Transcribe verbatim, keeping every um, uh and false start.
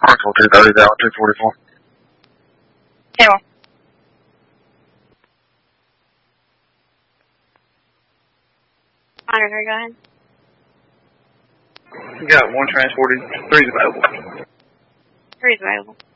Knoxville two thirty, out two forty-four. Okay, well. Monitor, go ahead. You got one transported, three's available. Three's available.